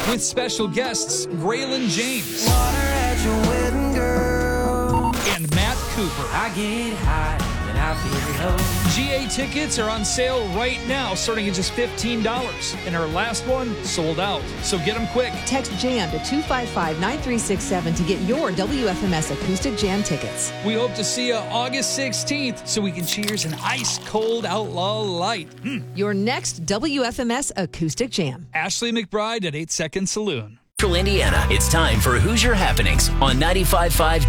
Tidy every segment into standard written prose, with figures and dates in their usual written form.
with special guests Graylin James and Matt Cooper. I get high and I feel low. GA tickets are on sale right now, starting at just $15. And our last one sold out. So get them quick. Text JAM to 255-9367 to get your WFMS Acoustic Jam tickets. We hope to see you August 16th so we can cheers an ice-cold Outlaw Light. Your next WFMS Acoustic Jam. Ashley McBride at 8 Second Saloon. Central Indiana. It's time for Hoosier Happenings on 95.5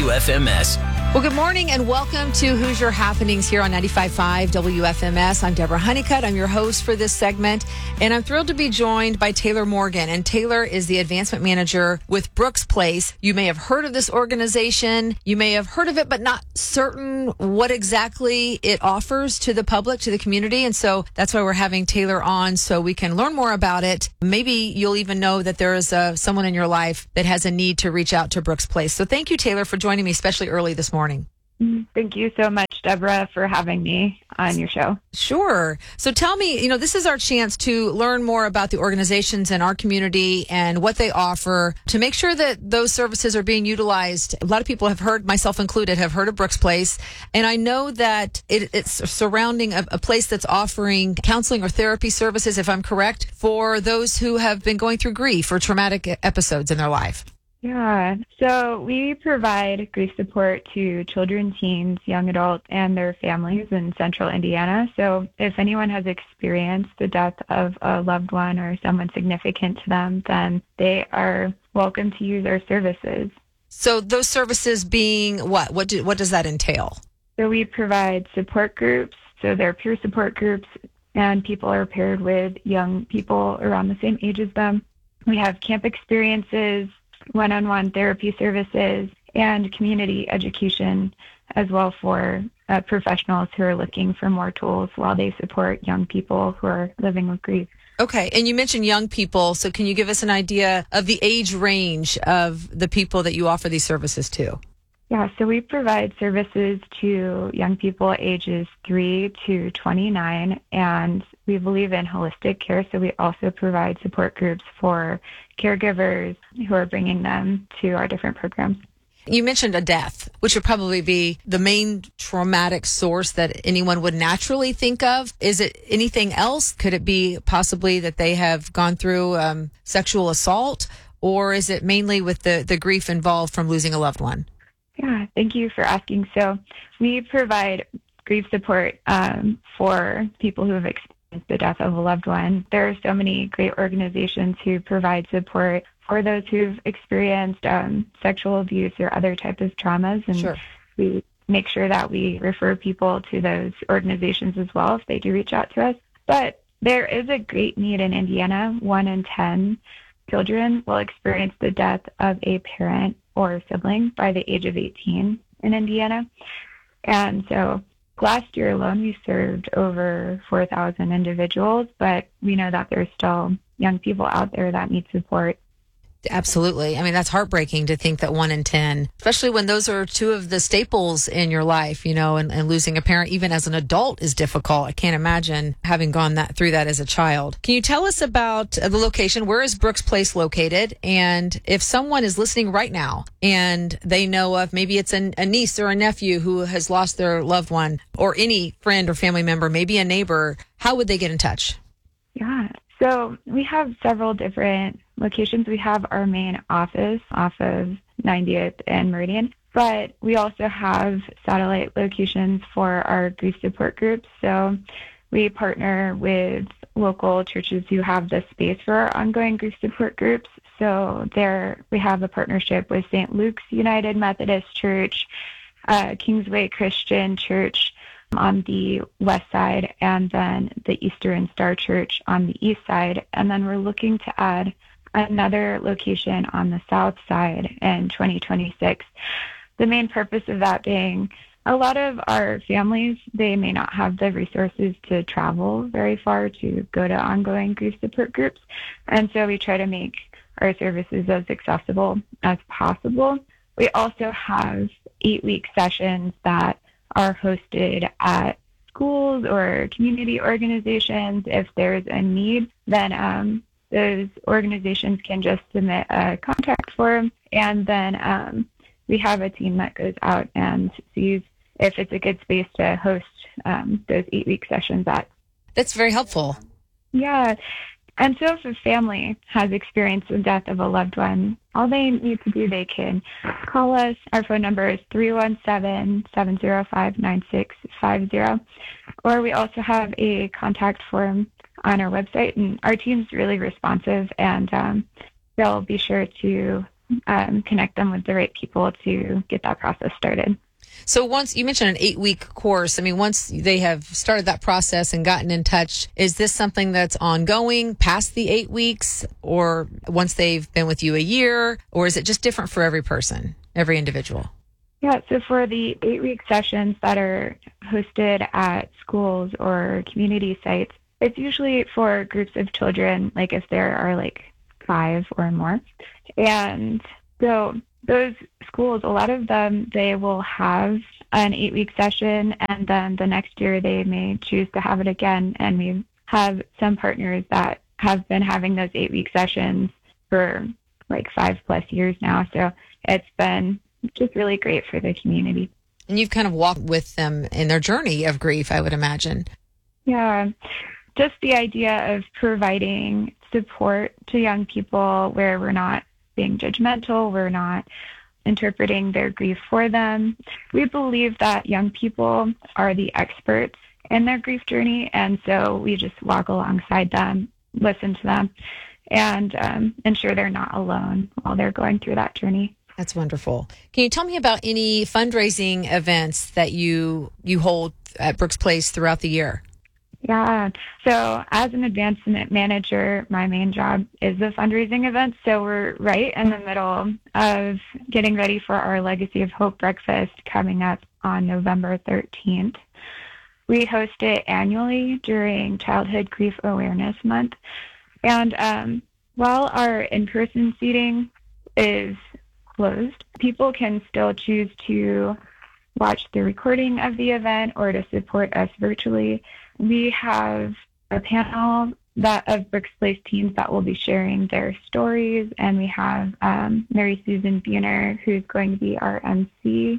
WFMS. Well, good morning and welcome to Hoosier Happenings here on 95.5 WFMS. I'm Deborah Honeycutt. I'm your host for this segment, and I'm thrilled to be joined by Taylor Morgan. And Taylor is the advancement manager with Brooks Place. You may have heard of this organization. You may have heard of it, but not certain what exactly it offers to the public, to the community. And so that's why we're having Taylor on so we can learn more about it. Maybe you'll even know that there is someone in your life that has a need to reach out to Brooks Place. So thank you, Taylor, for joining me, especially early this morning. Thank you so much, Deborah, for having me on your show. Sure. So tell me, this is our chance to learn more about the organizations in our community and what they offer to make sure that those services are being utilized. A lot of people have heard, myself included, have heard of Brooks Place. And I know that it's surrounding a place that's offering counseling or therapy services, if I'm correct, for those who have been going through grief or traumatic episodes in their life. Yeah, so we provide grief support to children, teens, young adults, and their families in Central Indiana. So if anyone has experienced the death of a loved one or someone significant to them, then they are welcome to use our services. So those services being what? What does that entail? So we provide support groups. So they're peer support groups, and people are paired with young people around the same age as them. We have camp experiences, one-on-one therapy services, and community education as well for professionals who are looking for more tools while they support young people who are living with grief. Okay, and you mentioned young people, so can you give us an idea of the age range of the people that you offer these services to? Yeah, so we provide services to young people ages 3 to 29, and we believe in holistic care, so we also provide support groups for caregivers who are bringing them to our different programs. You mentioned a death, which would probably be the main traumatic source that anyone would naturally think of. Is it anything else? Could it be possibly that they have gone through sexual assault, or is it mainly with the grief involved from losing a loved one? Yeah, thank you for asking. So we provide grief support for people who have experienced the death of a loved one. There are so many great organizations who provide support for those who've experienced sexual abuse or other types of traumas. And Sure. We make sure that we refer people to those organizations as well if they do reach out to us. But there is a great need in Indiana. 1 in 10 children will experience the death of a parent or sibling by the age of 18 in Indiana. And so last year alone, we served over 4,000 individuals, but we know that there's still young people out there that need support. Absolutely. I mean, that's heartbreaking to think that 1 in 10, especially when those are two of the staples in your life, and losing a parent, even as an adult, is difficult. I can't imagine having gone through that as a child. Can you tell us about the location? Where is Brooks Place located? And if someone is listening right now and they know of, maybe it's a niece or a nephew who has lost their loved one, or any friend or family member, maybe a neighbor, how would they get in touch? Yeah. So we have several different locations. We have our main office off of 90th and Meridian, but we also have satellite locations for our grief support groups. So we partner with local churches who have the space for our ongoing grief support groups. So we have a partnership with St. Luke's United Methodist Church, Kingsway Christian Church on the west side, and then the Eastern Star Church on the east side. And then we're looking to add another location on the south side in 2026. The main purpose of that being a lot of our families, they may not have the resources to travel very far to go to ongoing grief support groups. And so we try to make our services as accessible as possible. We also have 8-week sessions that are hosted at schools or community organizations. If there's a need, then those organizations can just submit a contact form, and then we have a team that goes out and sees if it's a good space to host those 8-week sessions at. That's very helpful. Yeah. And so if a family has experienced the death of a loved one, all they need to do, they can call us. Our phone number is 317-705-9650. Or we also have a contact form on our website, and our team's really responsive, and they'll be sure to connect them with the right people to get that process started. So once you mentioned an 8-week course, I mean, once they have started that process and gotten in touch, is this something that's ongoing past the 8 weeks, or once they've been with you a year, or is it just different for every person, every individual? Yeah, so for the 8-week sessions that are hosted at schools or community sites, it's usually for groups of children, like if there are like 5 or more. And so those schools, a lot of them, they will have an 8-week session, and then the next year they may choose to have it again. And we have some partners that have been having those 8-week sessions for like 5+ years now. So it's been just really great for the community. And you've kind of walked with them in their journey of grief, I would imagine. Yeah, just the idea of providing support to young people where we're not being judgmental, we're not interpreting their grief for them. We believe that young people are the experts in their grief journey, and so we just walk alongside them, listen to them, and ensure they're not alone while they're going through that journey. That's wonderful. Can you tell me about any fundraising events that you hold at Brooks Place throughout the year? Yeah. So as an advancement manager, my main job is the fundraising events. So we're right in the middle of getting ready for our Legacy of Hope breakfast coming up on November 13th. We host it annually during Childhood Grief Awareness Month. And while our in-person seating is closed, people can still choose to watch the recording of the event or to support us virtually. We have a panel of Brooks Place teens that will be sharing their stories, and we have Mary Susan Buhner, who's going to be our MC,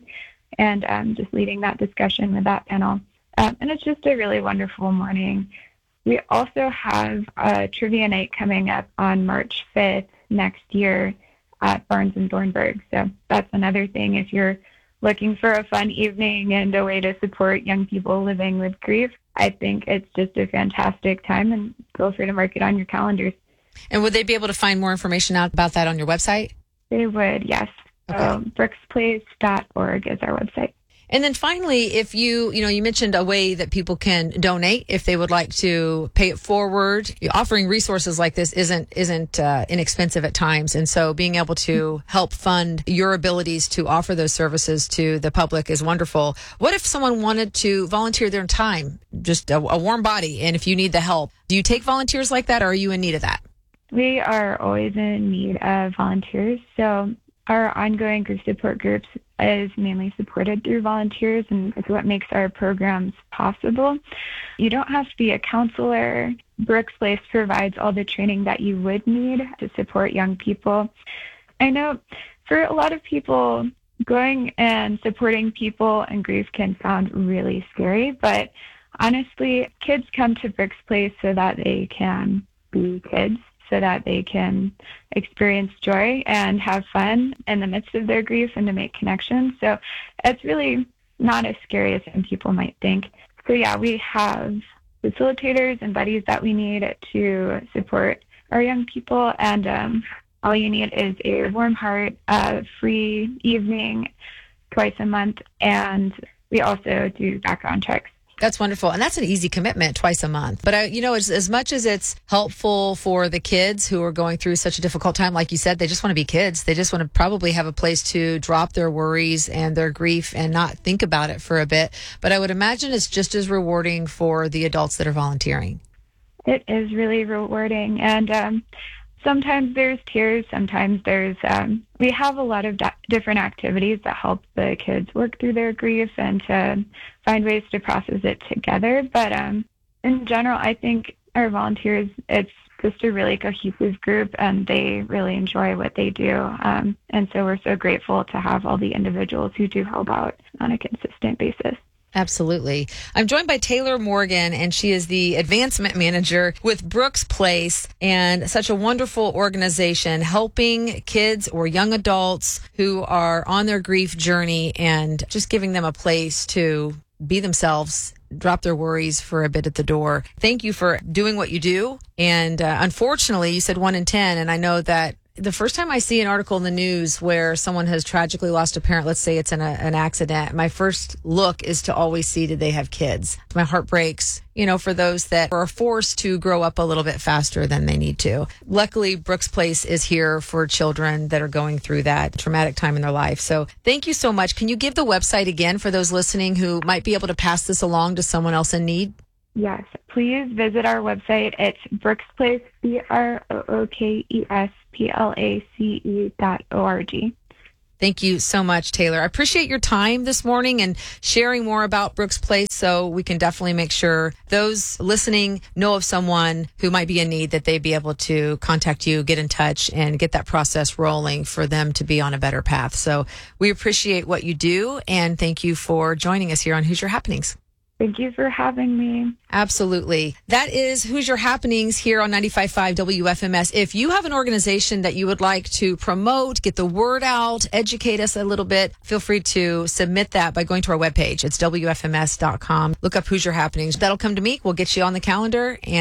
and just leading that discussion with that panel. And it's just a really wonderful morning. We also have a trivia night coming up on March 5th next year at Barnes and Thornburg. So that's another thing if you're looking for a fun evening and a way to support young people living with grief. I think it's just a fantastic time, and feel free to mark it on your calendars. And would they be able to find more information out about that on your website? They would, yes. Okay. Brooksplace.org is our website. And then finally, if you mentioned a way that people can donate if they would like to pay it forward. Offering resources like this isn't inexpensive at times. And so being able to help fund your abilities to offer those services to the public is wonderful. What if someone wanted to volunteer their time, just a warm body, and if you need the help, do you take volunteers like that, or are you in need of that? We are always in need of volunteers. So our ongoing grief support groups is mainly supported through volunteers, and it's what makes our programs possible. You don't have to be a counselor. Brooks Place provides all the training that you would need to support young people. I know for a lot of people, going and supporting people in grief can sound really scary, but honestly, kids come to Brooks Place so that they can be kids, so that they can experience joy and have fun in the midst of their grief and to make connections. So it's really not as scary as some people might think. So yeah, we have facilitators and buddies that we need to support our young people, and all you need is a warm heart, a free evening twice a month, and we also do background checks. That's wonderful. And that's an easy commitment, twice a month. But, as much as it's helpful for the kids who are going through such a difficult time, like you said, they just want to be kids. They just want to probably have a place to drop their worries and their grief and not think about it for a bit. But I would imagine it's just as rewarding for the adults that are volunteering. It is really rewarding. And sometimes there's tears. Sometimes there's, we have a lot of different activities that help the kids work through their grief and to find ways to process it together. But in general, I think our volunteers, it's just a really cohesive group, and they really enjoy what they do. And so we're so grateful to have all the individuals who do help out on a consistent basis. Absolutely. I'm joined by Taylor Morgan, and she is the advancement manager with Brooks Place, and such a wonderful organization helping kids or young adults who are on their grief journey and just giving them a place to be themselves, drop their worries for a bit at the door. Thank you for doing what you do. And unfortunately, you said 1 in 10, and I know that the first time I see an article in the news where someone has tragically lost a parent, let's say it's in an accident, my first look is to always see, did they have kids? My heart breaks, for those that are forced to grow up a little bit faster than they need to. Luckily, Brooks Place is here for children that are going through that traumatic time in their life. So thank you so much. Can you give the website again for those listening who might be able to pass this along to someone else in need? Yes, please visit our website. It's Brooks Place, BROOKSPLACE.org. Thank you so much, Taylor. I appreciate your time this morning and sharing more about Brooks Place, so we can definitely make sure those listening know of someone who might be in need, that they be able to contact you, get in touch, and get that process rolling for them to be on a better path. So we appreciate what you do, and thank you for joining us here on Hoosier Happenings. Thank you for having me. Absolutely. That is Hoosier Happenings here on 95.5 WFMS. If you have an organization that you would like to promote, get the word out, educate us a little bit, feel free to submit that by going to our webpage. It's WFMS.com. Look up Hoosier Happenings. That'll come to me. We'll get you on the calendar. And